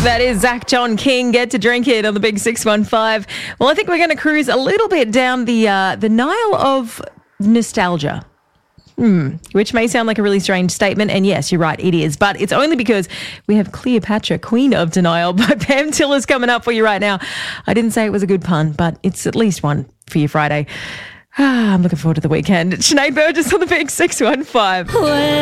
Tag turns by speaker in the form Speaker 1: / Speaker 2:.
Speaker 1: That is Zach John King. Get to drink it on the Big 615. Well, I think we're going to cruise a little bit down the Nile of nostalgia. Which may sound like a really strange statement, and yes, you're right, it is. But it's only because we have Cleopatra, Queen of Denial by Pam Tillis coming up for you right now. I didn't say it was a good pun, but it's at least one for your Friday. I'm looking forward to the weekend. Sinead Burgess on the Big 615.